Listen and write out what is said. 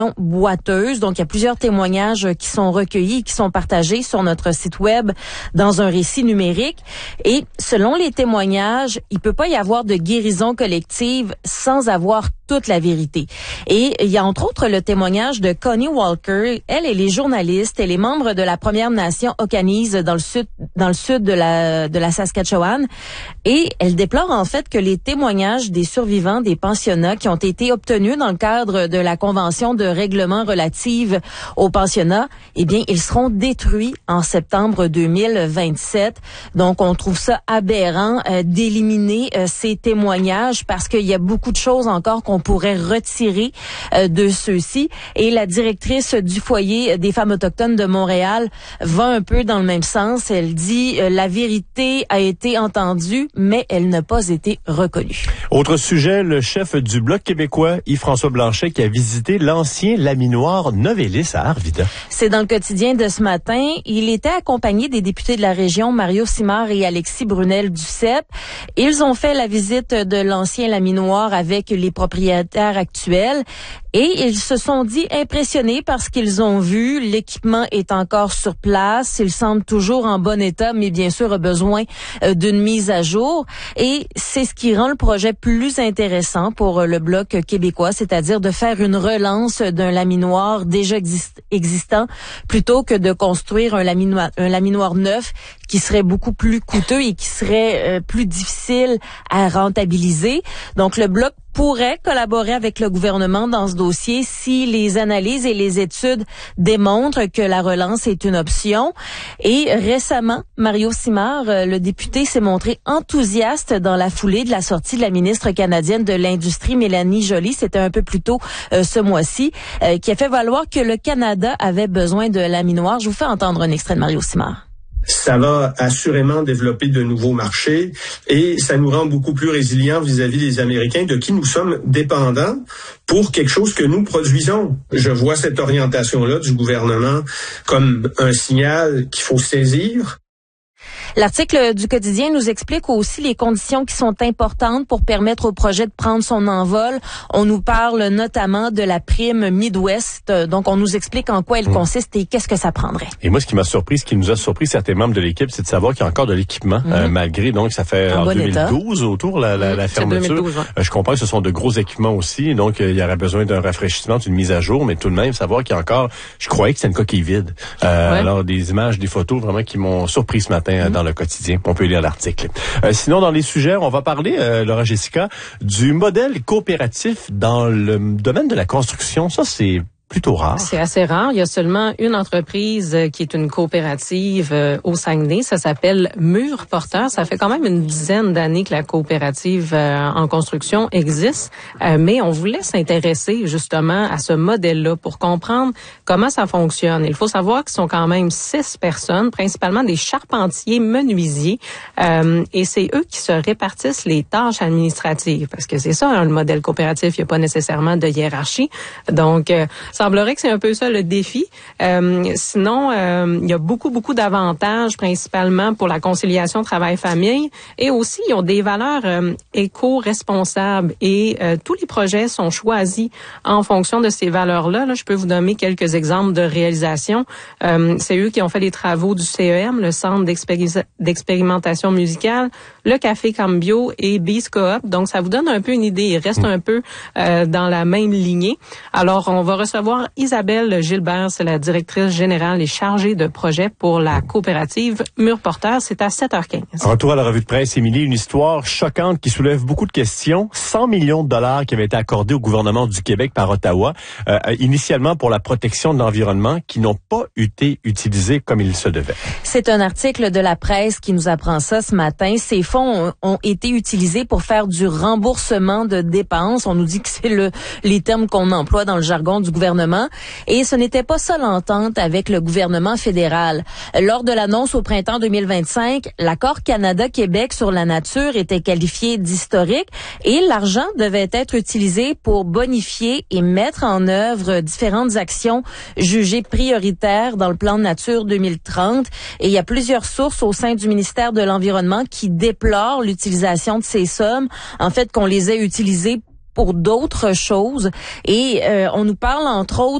boiteuse. Donc, il y a plusieurs témoignages qui sont recueillis et qui sont partagés sur notre site web dans un récit numérique. Et selon les témoignages, il peut pas y avoir de guérison collective sans avoir toute la vérité. Et il y a entre autres le témoignage de Connie Walker. Elle est journaliste, elle est membre de la Première Nation Okanese dans le sud de la Saskatchewan. Et elle déplore en fait que les témoignages des survivants des pensionnats qui ont été obtenus dans le cadre de la Convention de règlement relative aux pensionnats, eh bien, ils seront détruits en septembre 2027. Donc, on trouve ça aberrant d'éliminer ces témoignages parce qu'il y a beaucoup de choses encore qu'on pourrait retirer de ceux-ci. Et la directrice du foyer des femmes autochtones de Montréal va un peu dans le même sens. Elle dit la vérité a été entendue, mais elle n'a pas été reconnue. Autre sujet, le chef du Bloc québécois, Yves-François Blanchet, qui a visité l'ancien laminoir Novelis à Arvida. C'est dans le quotidien de ce matin. Il était accompagné des députés de la région, Mario Simard et Alexis Brunel-Duceppe. Ils ont fait la visite de l'ancien laminoir avec les propriétaires actuels. Et ils se sont dit impressionnés par ce qu'ils ont vu. L'équipement est encore sur place. Il semble toujours en bon état, mais bien sûr a besoin d'une mise à jour. Et c'est ce qui rend le projet plus intéressant pour le Bloc québécois, c'est-à-dire de faire une relance d'un laminoir déjà existant plutôt que de construire un laminoir neuf qui serait beaucoup plus coûteux et qui serait plus difficile à rentabiliser. Donc le Bloc pourrait collaborer avec le gouvernement dans ce dossier si les analyses et les études démontrent que la relance est une option. Et récemment, Mario Simard, le député, s'est montré enthousiaste dans la foulée de la sortie de la ministre canadienne de l'Industrie, Mélanie Joly, c'était un peu plus tôt ce mois-ci, qui a fait valoir que le Canada avait besoin de laminoirs. Je vous fais entendre un extrait de Mario Simard. Ça va assurément développer de nouveaux marchés et ça nous rend beaucoup plus résilients vis-à-vis des Américains de qui nous sommes dépendants pour quelque chose que nous produisons. Je vois cette orientation-là du gouvernement comme un signal qu'il faut saisir. L'article du quotidien nous explique aussi les conditions qui sont importantes pour permettre au projet de prendre son envol. On nous parle notamment de la prime Midwest. Donc, on nous explique en quoi elle consiste et qu'est-ce que ça prendrait. Et moi, ce qui nous a surpris, certains membres de l'équipe, c'est de savoir qu'il y a encore de l'équipement, malgré, donc, ça fait en 2012 autour, la fermeture. 2012, ouais. Je comprends que ce sont de gros équipements aussi, donc il y aurait besoin d'un rafraîchissement, d'une mise à jour, mais tout de même, savoir qu'il y a encore, je croyais que c'était une coquille vide. Alors, des images, des photos, vraiment, qui m'ont surpris ce matin dans le quotidien. On peut lire l'article. Sinon, dans les sujets, on va parler, Laura Jessica, du modèle coopératif dans le domaine de la construction. Ça, c'est plutôt rare. C'est assez rare. Il y a seulement une entreprise qui est une coopérative au Saguenay. Ça s'appelle Mur Porteur. Ça fait quand même une dizaine d'années que la coopérative en construction existe. Mais on voulait s'intéresser justement à ce modèle-là pour comprendre comment ça fonctionne. Il faut savoir qu'ils sont quand même 6 personnes, principalement des charpentiers menuisiers. Et c'est eux qui se répartissent les tâches administratives. Parce que c'est ça, hein, le modèle coopératif, il n'y a pas nécessairement de hiérarchie. Donc, semblerait que c'est un peu ça le défi. Sinon, il y a beaucoup d'avantages, principalement pour la conciliation travail-famille. Et aussi, ils ont des valeurs éco-responsables. Et tous les projets sont choisis en fonction de ces valeurs-là. Là, je peux vous donner quelques exemples de réalisation. C'est eux qui ont fait les travaux du CEM, le Centre d'expérimentation musicale, le Café Cambio et Bees Coop. Donc, ça vous donne un peu une idée. Il reste un peu dans la même lignée. Alors, on va recevoir Isabelle Gilbert, c'est la directrice générale et chargée de projet pour la coopérative Mur Porteur. C'est à 7h15. Retour à la revue de presse, Émilie, une histoire choquante qui soulève beaucoup de questions. 100 millions de dollars qui avaient été accordés au gouvernement du Québec par Ottawa, initialement pour la protection de l'environnement, qui n'ont pas été utilisés comme il se devait. C'est un article de la presse qui nous apprend ça ce matin. Ces fonds ont été utilisés pour faire du remboursement de dépenses. On nous dit que c'est les termes qu'on emploie dans le jargon du gouvernement. Et ce n'était pas ça l'entente avec le gouvernement fédéral. Lors de l'annonce au printemps 2025, l'accord Canada-Québec sur la nature était qualifié d'historique et l'argent devait être utilisé pour bonifier et mettre en œuvre différentes actions jugées prioritaires dans le plan de nature 2030. Et il y a plusieurs sources au sein du ministère de l'Environnement qui déplorent l'utilisation de ces sommes. En fait, qu'on les ait utilisées pour d'autres choses. Et on nous parle entre autres